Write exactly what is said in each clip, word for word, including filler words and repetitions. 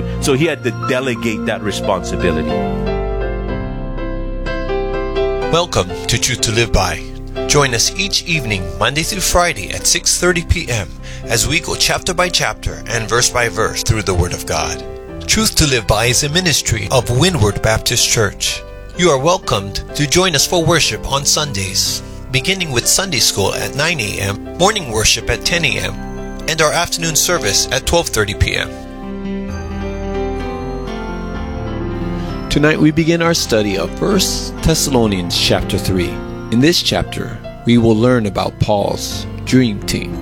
do. So he had to delegate that responsibility. Welcome to Truth to Live By. Join us each evening, Monday through Friday at six thirty p.m. as we go chapter by chapter and verse by verse through the Word of God. Truth to Live By is a ministry of Windward Baptist Church. You are welcomed to join us for worship on Sundays, beginning with Sunday school at nine a.m., morning worship at ten a.m., and our afternoon service at twelve thirty p.m. Tonight we begin our study of First Thessalonians chapter three. In this chapter, we will learn about Paul's dream team.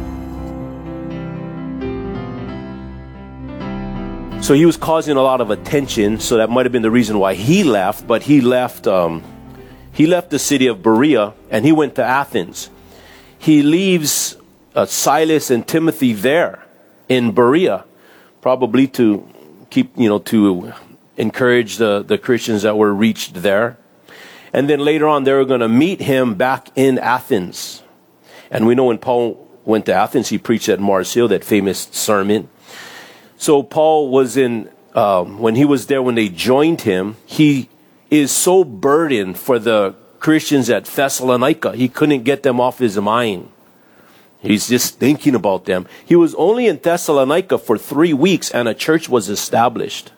So he was causing a lot of attention, so that might have been the reason why he left, but he left um, he left the city of Berea and he went to Athens. He leaves uh, Silas and Timothy there in Berea, probably to keep, you know, to encourage the, the Christians that were reached there. And then later on, they were going to meet him back in Athens. And we know when Paul went to Athens, he preached at Mars Hill, that famous sermon. So Paul was in, um, when he was there, when they joined him, he is so burdened for the Christians at Thessalonica. He couldn't get them off his mind. He's just thinking about them. He was only in Thessalonica for three weeks and a church was established.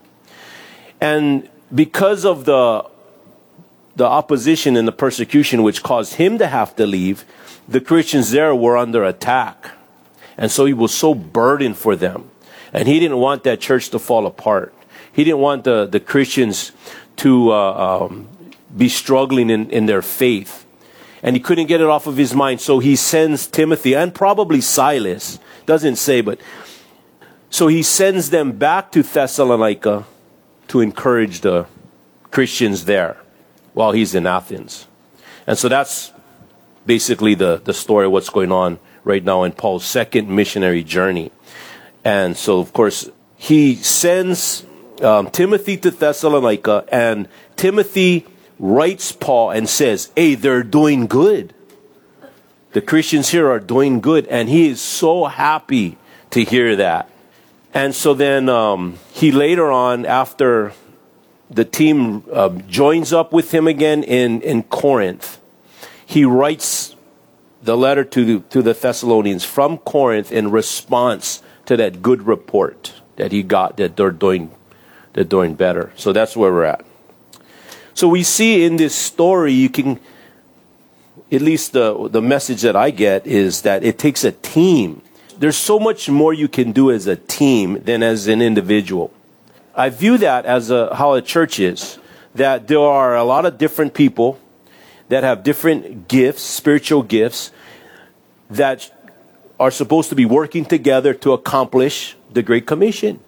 And because of the the opposition and the persecution which caused him to have to leave, the Christians there were under attack. And so he was so burdened for them. And he didn't want that church to fall apart. He didn't want the, the Christians to uh, um, be struggling in, in their faith. And he couldn't get it off of his mind. So he sends Timothy and probably Silas, doesn't say, but so he sends them back to Thessalonica to encourage the Christians there while he's in Athens. And so that's basically the, the story of what's going on right now in Paul's second missionary journey. And so, of course, he sends um, Timothy to Thessalonica, and Timothy writes Paul and says, hey, they're doing good. The Christians here are doing good. And he is so happy to hear that. And so then um, he later on, after the team uh, joins up with him again in, in Corinth, he writes the letter to the, to the Thessalonians from Corinth in response to that good report that he got, that they're doing, they're doing better. So that's where we're at. So we see in this story, you can, at least the, the message that I get is that it takes a team. There's so much more you can do as a team than as an individual. I view that as a, how a church is, that there are a lot of different people that have different gifts, spiritual gifts, that are supposed to be working together to accomplish the Great Commission.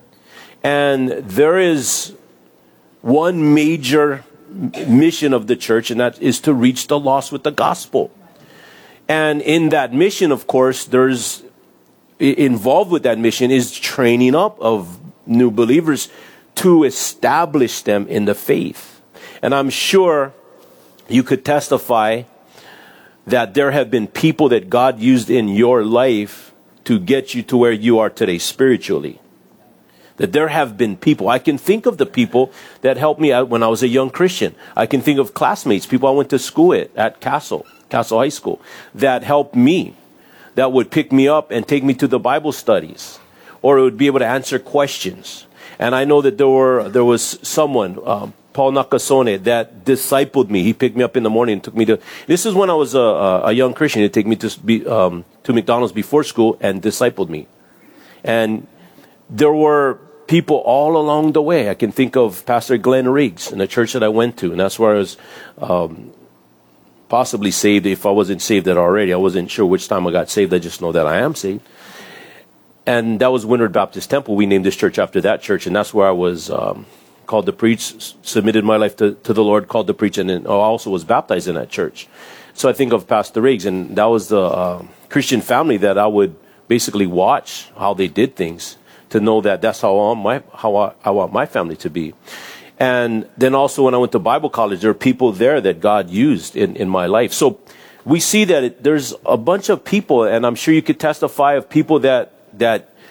And there is one major mission of the church, and that is to reach the lost with the gospel. And in that mission, of course, there's involved with that mission is training up of new believers to establish them in the faith. And I'm sure you could testify that there have been people that God used in your life to get you to where you are today spiritually. That there have been people. I can think of the people that helped me out when I was a young Christian. I can think of classmates, people I went to school at, at Castle, Castle High School, that helped me, that would pick me up and take me to the Bible studies, or it would be able to answer questions. And I know that there were there was someone, um, Paul Nakasone, that discipled me. He picked me up in the morning and took me to, this is when I was a, a young Christian. He'd take me to, be, um, to McDonald's before school and discipled me. And there were people all along the way. I can think of Pastor Glenn Riggs in the church that I went to, and that's where I was um, possibly saved if I wasn't saved that already. I wasn't sure which time I got saved. I just know that I am saved. And that was Windward Baptist Temple. We named this church after that church, and that's where I was um, called to preach, submitted my life to, to the Lord, called to preach, and then I also was baptized in that church. So I think of Pastor Riggs, and that was the uh, Christian family that I would basically watch how they did things, to know that that's how I want my, how I, I want my family to be. And then also when I went to Bible college, there are people there that God used in, in my life. So we see that it, there's a bunch of people, and I'm sure you could testify of people that that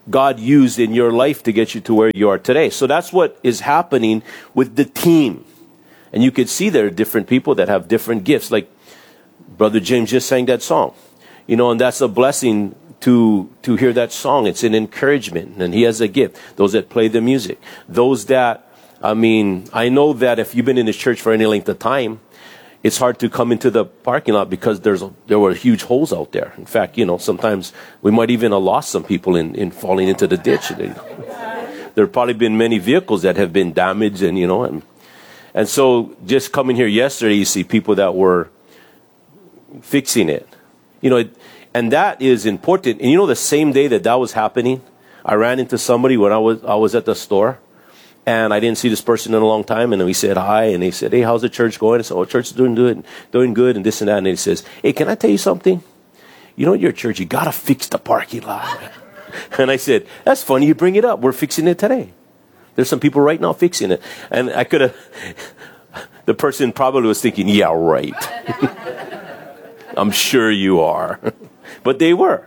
God used in your life to get you to where you are today. So that's what is happening with the team. And you can see there are different people that have different gifts. Like Brother James just sang that song. You know, and that's a blessing to to hear that song. It's an encouragement. And he has a gift. Those that play the music. Those that, I mean, I know that if you've been in this church for any length of time, it's hard to come into the parking lot because there's a, there were huge holes out there. In fact, you know, sometimes we might even have lost some people in, in falling into the ditch. There have probably been many vehicles that have been damaged, and you know, and and so just coming here yesterday, you see people that were fixing it, you know, it, and that is important. And you know, the same day that that was happening, I ran into somebody when I was I was at the store. And I didn't see this person in a long time. And then we said hi. And they said, hey, how's the church going? I said, oh, church is doing good, doing good, and this and that. And he says, hey, can I tell you something? You know, your church, you got to fix the parking lot. And I said, that's funny you bring it up. We're fixing it today. There's some people right now fixing it. And I could have, the person probably was thinking, yeah, right. I'm sure you are. But they were.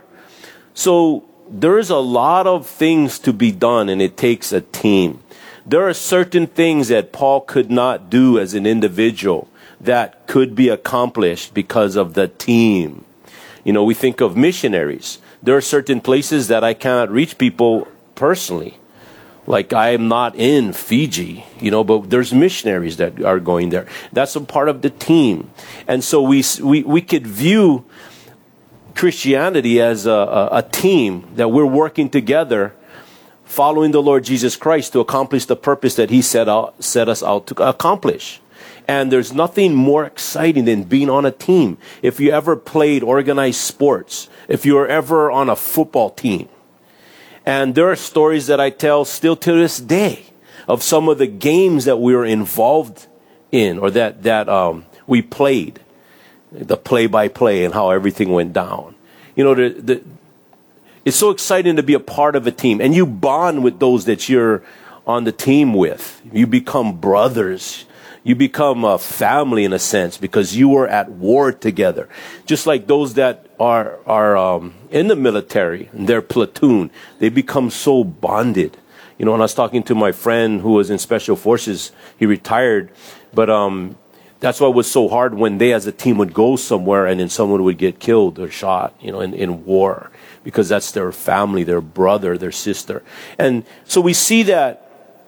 So there's a lot of things to be done, and it takes a team. There are certain things that Paul could not do as an individual that could be accomplished because of the team. You know, we think of missionaries. There are certain places that I cannot reach people personally. Like I am not in Fiji, you know, but there's missionaries that are going there. That's a part of the team. And so we we, we could view Christianity as a, a, a team that we're working together, following the Lord Jesus Christ to accomplish the purpose that he set out, set us out to accomplish. And there's nothing more exciting than being on a team. If you ever played organized sports, if you were ever on a football team, and there are stories that I tell still to this day of some of the games that we were involved in, or that, that um, we played, the play-by-play and how everything went down. You know, the, the it's so exciting to be a part of a team, and you bond with those that you're on the team with. You become brothers. You become a family in a sense because you were at war together. Just like those that are are um, in the military, in their platoon, they become so bonded. You know, when I was talking to my friend who was in Special Forces, he retired, but um, that's why it was so hard when they as a team would go somewhere and then someone would get killed or shot, you know, in, in war. Because that's their family, their brother, their sister. And so we see that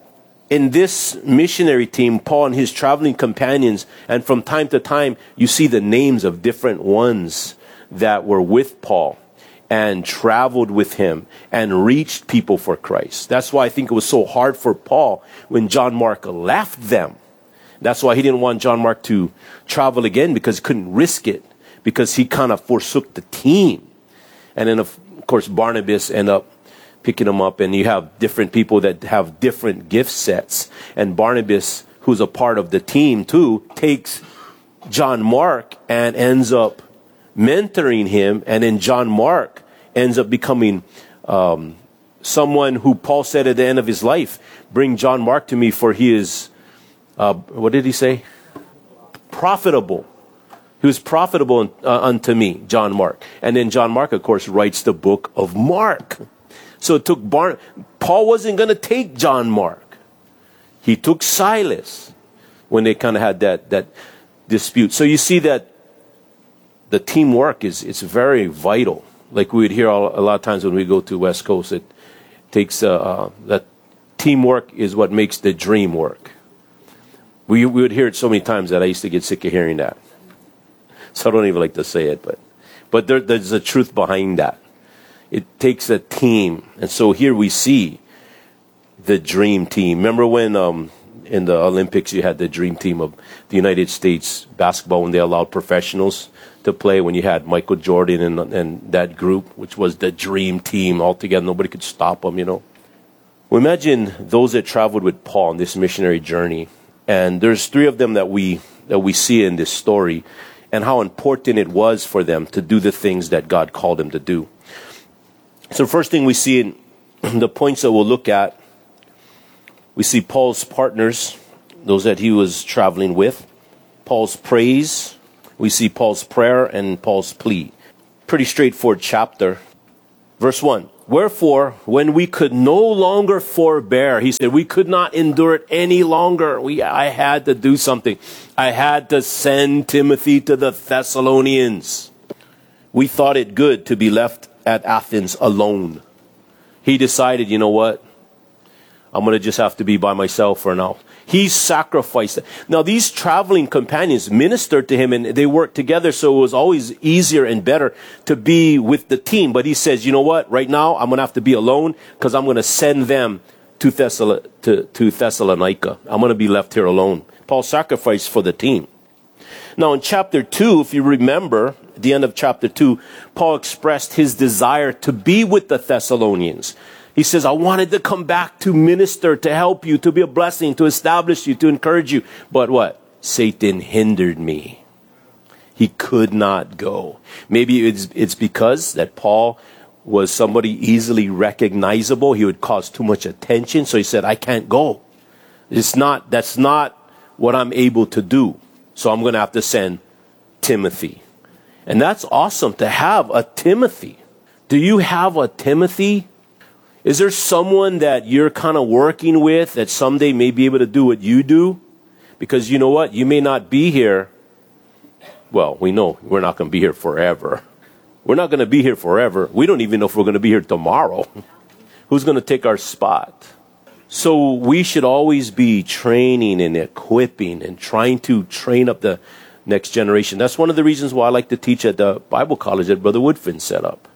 in this missionary team, Paul and his traveling companions, and from time to time, you see the names of different ones that were with Paul and traveled with him and reached people for Christ. That's why I think it was so hard for Paul when John Mark left them. That's why he didn't want John Mark to travel again, because he couldn't risk it, because he kind of forsook the team. And then, of course, Barnabas ended up picking them up, and you have different people that have different gift sets. And Barnabas, who's a part of the team too, takes John Mark and ends up mentoring him. And then John Mark ends up becoming um, someone who Paul said at the end of his life, bring John Mark to me, for he is, uh, what did he say? Profitable. He was profitable uh, unto me, John Mark. And then John Mark, of course, writes the book of Mark. So it took Bar- Paul wasn't going to take John Mark. He took Silas when they kind of had that, that dispute. So you see that the teamwork is it's very vital. Like we would hear all, a lot of times when we go to West Coast, it takes uh, uh, that teamwork is what makes the dream work. We, we would hear it so many times that I used to get sick of hearing that. So I don't even like to say it, but but there, there's a truth behind that. It takes a team. And so here we see the dream team. Remember when um, in the Olympics you had the dream team of the United States basketball when they allowed professionals to play, when you had Michael Jordan and, and that group, which was the dream team altogether. Nobody could stop them, you know. Well, imagine those that traveled with Paul on this missionary journey. And there's three of them that we that we see in this story, and how important it was for them to do the things that God called them to do. So the first thing we see in the points that we'll look at, we see Paul's partners, those that he was traveling with, Paul's praise, we see Paul's prayer, and Paul's plea. Pretty straightforward chapter. Verse one. Wherefore, when we could no longer forbear, he said, we could not endure it any longer. We, I had to do something. I had to send Timothy to the Thessalonians. We thought it good to be left at Athens alone. He decided, you know what? I'm going to just have to be by myself for now. He sacrificed it. Now, these traveling companions ministered to him and they worked together, so it was always easier and better to be with the team. But he says, you know what? Right now, I'm going to have to be alone because I'm going to send them to, Thessal- to, to Thessalonica. I'm going to be left here alone. Paul sacrificed for the team. Now, in chapter two, if you remember, at the end of chapter two, Paul expressed his desire to be with the Thessalonians. He says, I wanted to come back to minister, to help you, to be a blessing, to establish you, to encourage you. But what? Satan hindered me. He could not go. Maybe it's, it's because that Paul was somebody easily recognizable. He would cause too much attention. So he said, I can't go. It's not, that's not what I'm able to do. So I'm going to have to send Timothy. And that's awesome to have a Timothy. Do you have a Timothy? Is there someone that you're kind of working with that someday may be able to do what you do? Because you know what? You may not be here. Well, we know we're not going to be here forever. We're not going to be here forever. We don't even know if we're going to be here tomorrow. Who's going to take our spot? So we should always be training and equipping and trying to train up the next generation. That's one of the reasons why I like to teach at the Bible college that Brother Woodfin set up.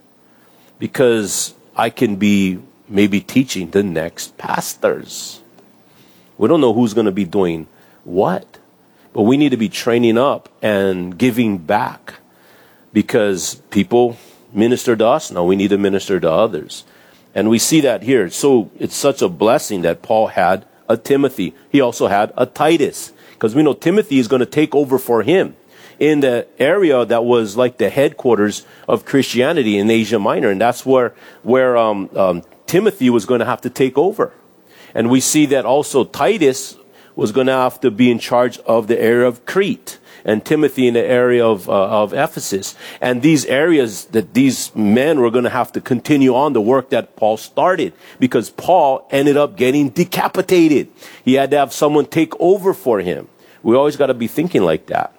Because I can be maybe teaching the next pastors. We don't know who's going to be doing what, but we need to be training up and giving back because people minister to us. Now we need to minister to others. And we see that here. So it's such a blessing that Paul had a Timothy. He also had a Titus because we know Timothy is going to take over for him in the area that was like the headquarters of Christianity in Asia Minor. And that's where, where um, um, Timothy was going to have to take over. And we see that also Titus was going to have to be in charge of the area of Crete and Timothy in the area of, uh, of Ephesus. And these areas that these men were going to have to continue on the work that Paul started because Paul ended up getting decapitated. He had to have someone take over for him. We always got to be thinking like that.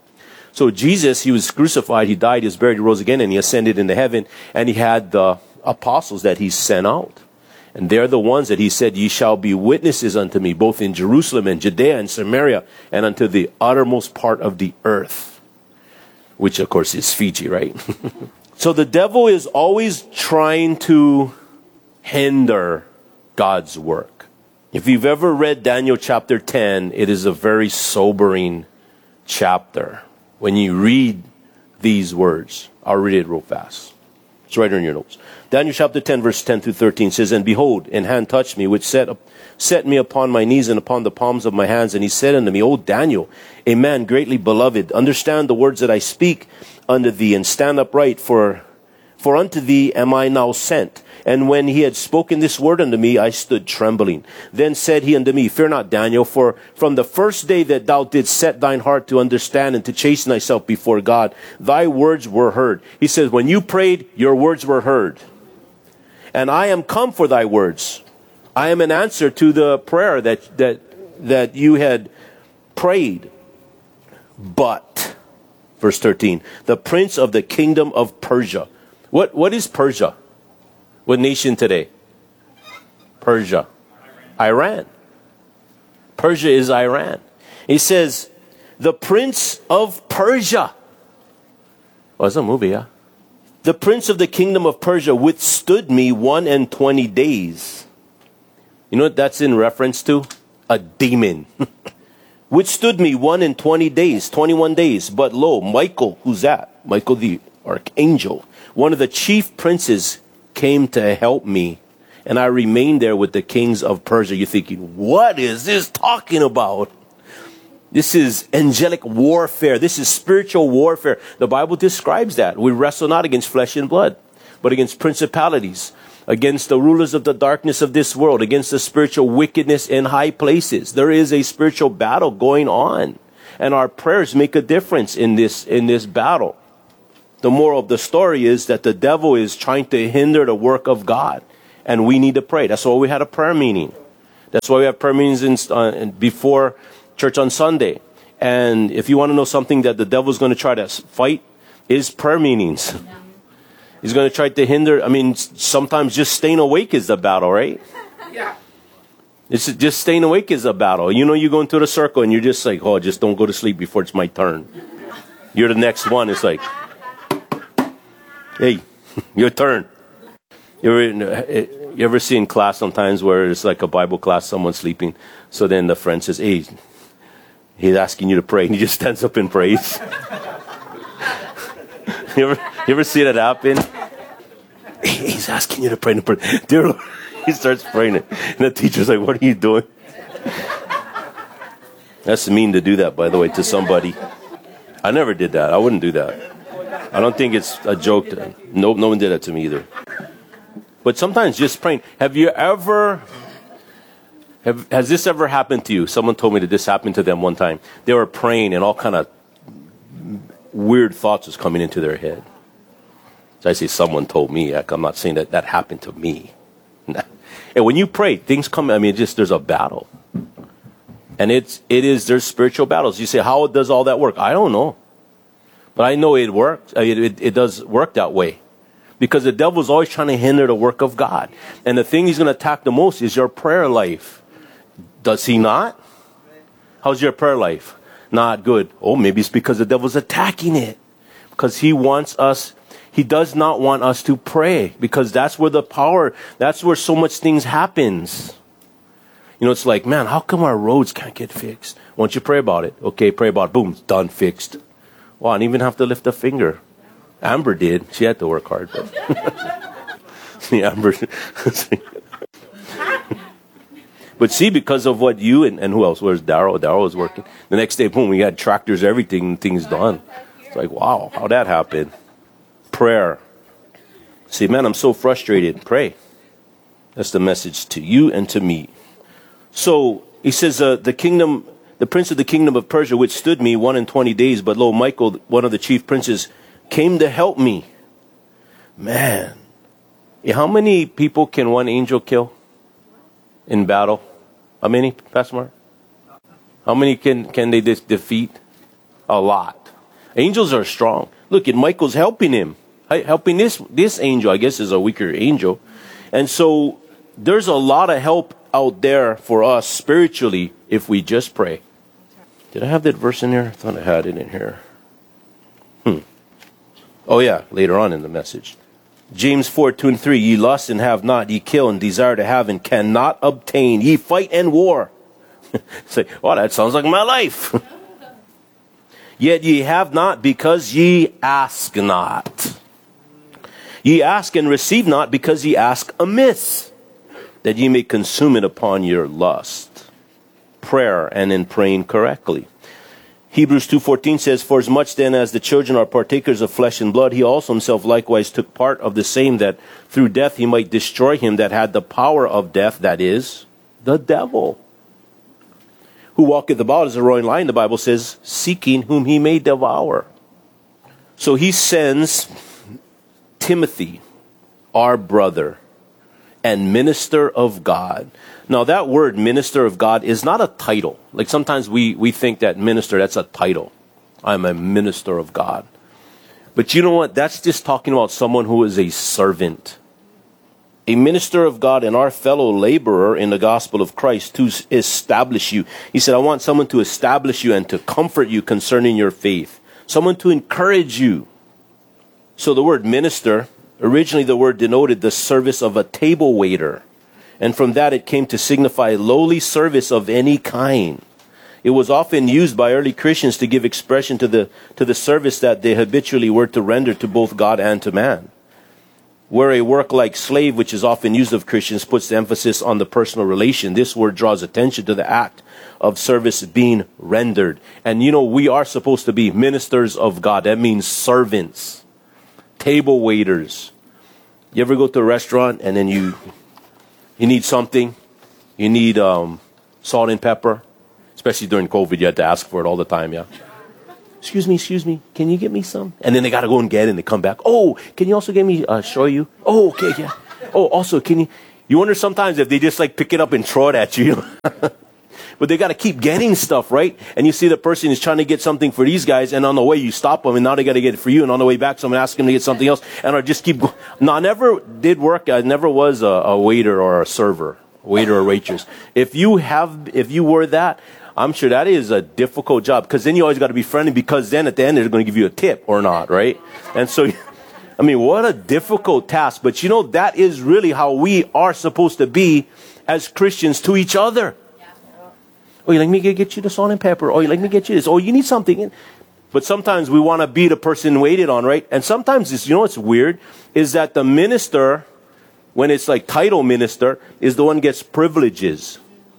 So Jesus, he was crucified, he died, he was buried, he rose again, and he ascended into heaven. And he had the apostles that he sent out. And they're the ones that he said, ye shall be witnesses unto me, both in Jerusalem and Judea and Samaria, and unto the uttermost part of the earth. Which, of course, is Fiji, right? So the devil is always trying to hinder God's work. If you've ever read Daniel chapter ten, it is a very sobering chapter. When you read these words, I'll read it real fast. It's right in your notes. Daniel chapter ten, verse ten through thirteen says, And behold, an hand touched me, which set, up, set me upon my knees and upon the palms of my hands. And he said unto me, O Daniel, a man greatly beloved, understand the words that I speak unto thee, and stand upright, for, for unto thee am I now sent. And when he had spoken this word unto me, I stood trembling. Then said he unto me, Fear not, Daniel, for from the first day that thou didst set thine heart to understand and to chasten thyself before God, thy words were heard. He says, when you prayed, your words were heard. And I am come for thy words. I am an answer to the prayer that, that, that you had prayed. But, verse thirteen, the prince of the kingdom of Persia. What, what is Persia? What nation today? Persia. Iran. Persia is Iran. He says, the prince of Persia. Oh, it's a movie, yeah? The prince of the kingdom of Persia withstood me one and twenty days. You know what that's in reference to? A demon. Withstood me one and twenty days, twenty-one days. But lo, Michael, who's that? Michael the archangel, one of the chief princes, came to help me, and I remained there with the kings of Persia. You're thinking, what is this talking about? This is angelic warfare. This is spiritual warfare. The Bible describes that. We wrestle not against flesh and blood, but against principalities, against the rulers of the darkness of this world, against the spiritual wickedness in high places. There is a spiritual battle going on, and our prayers make a difference in this, in this battle. The moral of the story is that the devil is trying to hinder the work of God. And we need to pray. That's why we had a prayer meeting. That's why we have prayer meetings in, uh, before church on Sunday. And if you want to know something that the devil's going to try to fight, is prayer meetings. He's going to try to hinder. I mean, sometimes just staying awake is the battle, right? Yeah. It's just staying awake is a battle. You know, you go into the circle and you're just like, oh, just don't go to sleep before it's my turn. You're the next one. It's like, hey, your turn. You ever, you ever see in class sometimes where it's like a Bible class, someone's sleeping. So then the friend says, hey, he's asking you to pray. And he just stands up and prays. you, ever, you ever see that happen? Hey, he's asking you to pray. And pray. Dear Lord. He starts praying it. And the teacher's like, what are you doing? That's mean to do that, by the way, to somebody. I never did that. I wouldn't do that. I don't think it's a joke. To, no, no one did that to me either. But sometimes just praying. Have you ever, have, has this ever happened to you? Someone told me that this happened to them one time. They were praying and all kind of weird thoughts was coming into their head. So I say someone told me. I'm not saying that that happened to me. And when you pray, things come, I mean, just there's a battle. And it's, it is, there's spiritual battles. You say, how does all that work? I don't know. But I know it works. I mean, it, it does work that way. Because the devil's always trying to hinder the work of God. And the thing he's going to attack the most is your prayer life. Does he not? How's your prayer life? Not good. Oh, maybe it's because the devil's attacking it. Because he wants us, he does not want us to pray. Because that's where the power, that's where so much things happens. You know, it's like, man, how come our roads can't get fixed? Why don't you pray about it? Okay, pray about it. Boom, it's done, fixed. Well, I didn't even have to lift a finger. Amber did. She had to work hard. But see, Amber. But see, because of what you and, and who else? Where's Darryl? Darryl was working. The next day, boom, we had tractors, everything, things done. It's like, wow, how'd that happen? Prayer. See, man, I'm so frustrated. Pray. That's the message to you and to me. So he says, uh, the kingdom, the prince of the kingdom of Persia withstood me one and twenty days, but lo, Michael, one of the chief princes, came to help me. Man, how many people can one angel kill in battle? How many, Pastor Mark? How many can, can they de- defeat? A lot. Angels are strong. Look, at Michael's helping him. Helping this, this angel, I guess, is a weaker angel. And so there's a lot of help out there for us spiritually if we just pray. Did I have that verse in there? I thought I had it in here. Hmm. Oh yeah, later on in the message. James four, two and three. Ye lust and have not, ye kill and desire to have and cannot obtain. Ye fight and war. Say, oh, that sounds like my life. Yet ye have not because ye ask not. Ye ask and receive not because ye ask amiss, that ye may consume it upon your lust. Prayer and in praying correctly. Hebrews two fourteen says, for as much then as the children are partakers of flesh and blood, he also himself likewise took part of the same, that through death he might destroy him that had the power of death, that is, the devil. Who walketh about as a roaring lion, the Bible says, seeking whom he may devour. So he sends Timothy, our brother, and minister of God. Now that word minister of God is not a title. Like sometimes we, we think that minister, that's a title. I'm a minister of God. But you know what? That's just talking about someone who is a servant. A minister of God and our fellow laborer in the gospel of Christ to establish you. He said, I want someone to establish you and to comfort you concerning your faith. Someone to encourage you. So the word minister, originally the word denoted the service of a table waiter. And from that it came to signify lowly service of any kind. It was often used by early Christians to give expression to the, to the service that they habitually were to render to both God and to man. Where a work like slave, which is often used of Christians, puts the emphasis on the personal relation, this word draws attention to the act of service being rendered. And you know, we are supposed to be ministers of God. That means servants, table waiters. You ever go to a restaurant and then you you need something? You need um, salt and pepper? Especially during COVID, you had to ask for it all the time, yeah? excuse me, excuse me, can you get me some? And then they got to go and get it and they come back. Oh, can you also get me, uh, show you? Oh, okay, yeah. Oh, also, can you, you wonder sometimes if they just like pick it up and throw it at you. But they got to keep getting stuff, right? And you see the person is trying to get something for these guys, and on the way you stop them, and now they got to get it for you, and on the way back someone asks them to get something else, and I just keep going. No, I never did work. I never was a, a waiter or a server, waiter or waitress. If you have, if you were that, I'm sure that is a difficult job, because then you always got to be friendly, because then at the end they're going to give you a tip or not, right? And so, I mean, what a difficult task. But you know, that is really how we are supposed to be as Christians to each other. Oh, you like me to get you the salt and pepper? Oh, you like me to get you this? Oh, you need something. But sometimes we want to be the person waited on, right? And sometimes, it's, you know what's weird? Is that the minister, when it's like title minister, is the one who gets privileges.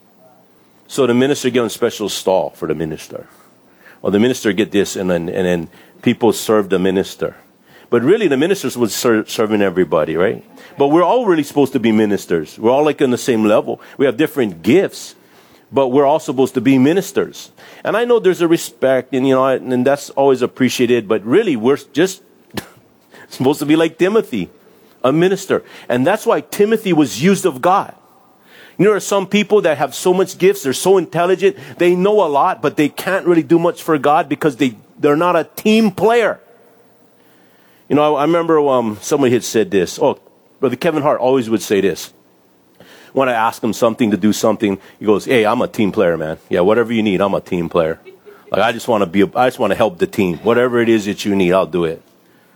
So the minister gets a special stall for the minister. Or the minister get this, and then, and then people serve the minister. But really, the ministers was ser- serving everybody, right? But we're all really supposed to be ministers. We're all like on the same level. We have different gifts. But we're all supposed to be ministers. And I know there's a respect, and you know, and that's always appreciated, but really we're just supposed to be like Timothy, a minister. And that's why Timothy was used of God. You know, there are some people that have so much gifts, they're so intelligent, they know a lot, but they can't really do much for God because they, they're not a team player. You know, I, I remember um, somebody had said this. Oh, Brother Kevin Hart always would say this. When I ask him something to do something, he goes, hey, I'm a team player, man. Yeah, whatever you need, I'm a team player. Like, I just want to be, a, I just want to help the team. Whatever it is that you need, I'll do it.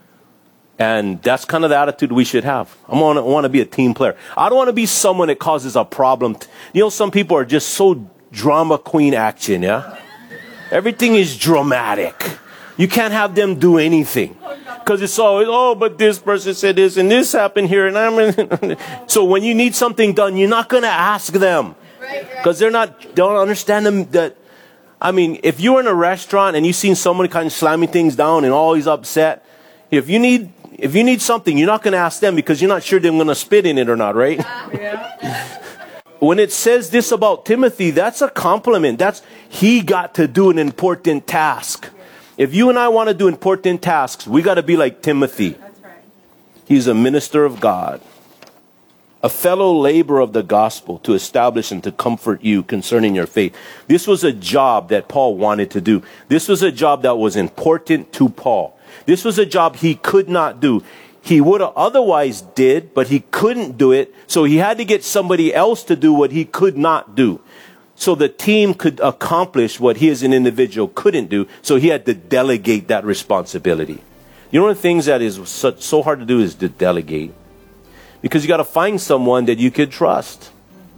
And that's kind of the attitude we should have. I want to, want to be a team player. I don't want to be someone that causes a problem. You know, some people are just so drama queen action, yeah? Everything is dramatic. You can't have them do anything. Because it's always, oh, but this person said this, and this happened here, and I'm. So when you need something done, you're not going to ask them, because they're not, don't understand them. That, I mean, if you're in a restaurant and you've seen someone kind of slamming things down and always upset, if you need, if you need something, you're not going to ask them because you're not sure they're going to spit in it or not, right? Yeah. When it says this about Timothy, that's a compliment. That's he got to do an important task. If you and I want to do important tasks, we got to be like Timothy. That's right. He's a minister of God, a fellow laborer of the gospel to establish and to comfort you concerning your faith. This was a job that Paul wanted to do. This was a job that was important to Paul. This was a job he could not do. He would have otherwise did, but he couldn't do it. So he had to get somebody else to do what he could not do. So the team could accomplish what he as an individual couldn't do. So he had to delegate that responsibility. You know, one of the things that is so, so hard to do is to delegate. Because you got to find someone that you could trust.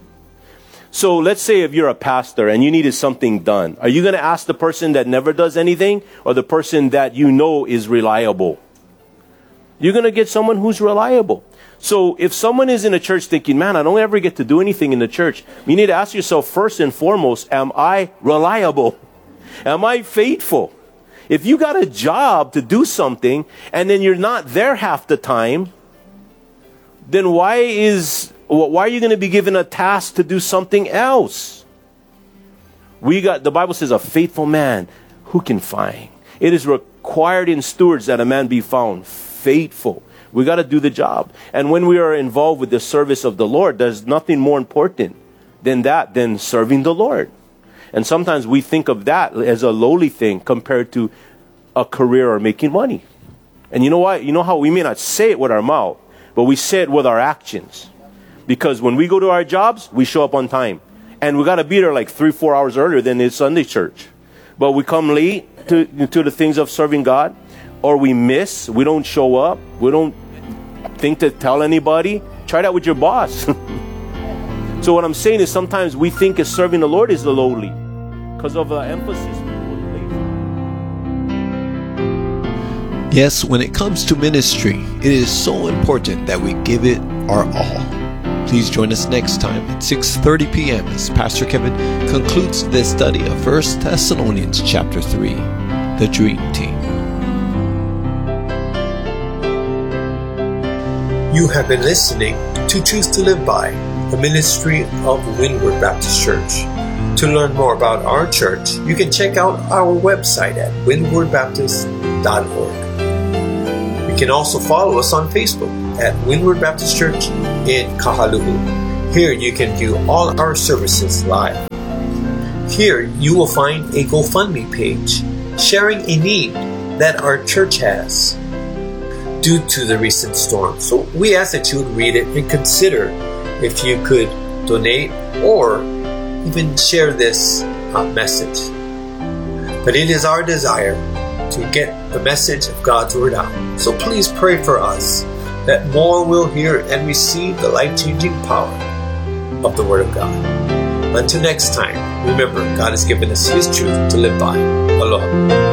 So let's say if you're a pastor and you needed something done. Are you going to ask the person that never does anything or the person that you know is reliable? You're going to get someone who's reliable. So if someone is in a church thinking, man, I don't ever get to do anything in the church, you need to ask yourself first and foremost, am I reliable? Am I faithful? If you got a job to do something and then you're not there half the time, then why is why are you going to be given a task to do something else? We got the Bible says a faithful man who can find. It is required in stewards that a man be found faithful. We got to do the job. And when we are involved with the service of the Lord, there's nothing more important than that, than serving the Lord. And sometimes we think of that as a lowly thing compared to a career or making money. And you know what? You know how we may not say it with our mouth, but we say it with our actions. Because when we go to our jobs, we show up on time. And we got to be there like three, four hours earlier than it's Sunday church. But we come late to, to the things of serving God. Or we miss, we don't show up, we don't think to tell anybody. Try that with your boss. So what I'm saying is sometimes we think is serving the Lord is the lowly because of the emphasis we put. Yes, when it comes to ministry, it is so important that we give it our all. Please join us next time at six thirty p.m. as Pastor Kevin concludes this study of First Thessalonians chapter three, the Dream Team. You have been listening to Choose to Live By, a ministry of Windward Baptist Church. To learn more about our church, you can check out our website at windward baptist dot org. You can also follow us on Facebook at Windward Baptist Church in Kahaluu. Here you can view all our services live. Here you will find a GoFundMe page sharing a need that our church has due to the recent storm. So we ask that you would read it and consider if you could donate or even share this uh, message. But it is our desire to get the message of God's Word out. So please pray for us that more will hear and receive the life-changing power of the Word of God. Until next time, remember, God has given us His truth to live by. Aloha.